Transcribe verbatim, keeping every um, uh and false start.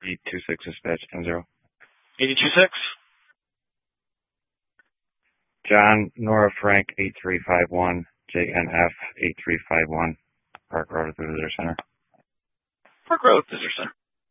eight two six dispatch ten zero. eight two six. John Nora Frank eight three five one, J N F eight three five one, Park Road Visitor Center. Park Road Visitor Center.